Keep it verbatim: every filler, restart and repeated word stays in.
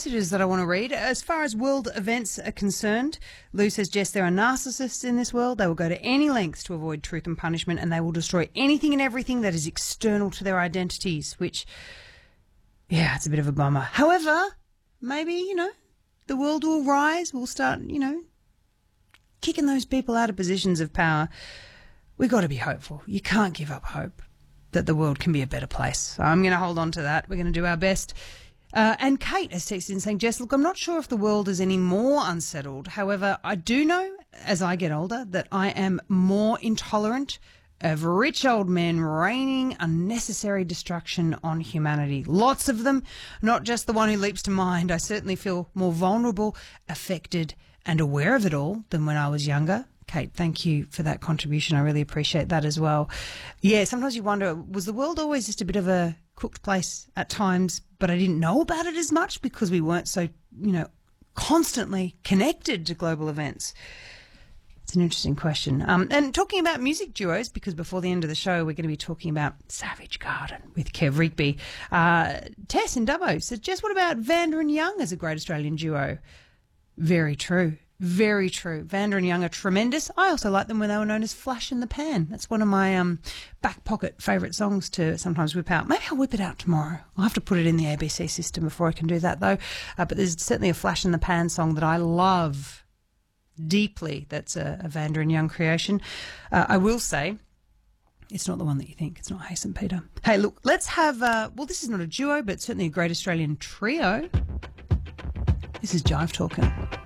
Messages that I want to read. As far as world events are concerned, Lou says, Jess, there are narcissists in this world. They will go to any lengths to avoid truth and punishment, and they will destroy anything and everything that is external to their identities, which, yeah, it's a bit of a bummer. However, maybe, you know, the world will rise. We'll start, you know, kicking those people out of positions of power. We've got to be hopeful. You can't give up hope that the world can be a better place. So I'm going to hold on to that. We're going to do our best. Uh, and Kate has texted in saying, Jess, look, I'm not sure if the world is any more unsettled. However, I do know as I get older that I am more intolerant of rich old men raining unnecessary destruction on humanity. Lots of them, not just the one who leaps to mind. I certainly feel more vulnerable, affected and aware of it all than when I was younger. Kate, thank you for that contribution. I really appreciate that as well. Yeah, sometimes you wonder, was the world always just a bit of a cooked place at times, but I didn't know about it as much because we weren't so, you know, constantly connected to global events? It's an interesting question. Um, and talking about music duos, because before the end of the show, we're going to be talking about Savage Garden with Kev Rigby. Uh, Tess in Dubbo says, Jess, what about Vanda and Young as a great Australian duo? Very true. Very true. Vanda and Young are tremendous. I also like them when they were known as Flash in the Pan. That's one of my um, back pocket favourite songs to sometimes whip out. Maybe I'll whip it out tomorrow. I'll have to put it in the A B C system before I can do that, though. Uh, but there's certainly a Flash in the Pan song that I love deeply. That's a, a Vanda and Young creation. Uh, I will say, it's not the one that you think. It's not Hey Saint Peter. Hey, look, let's have, uh, well, this is not a duo, but certainly a great Australian trio. This is Jive Talking.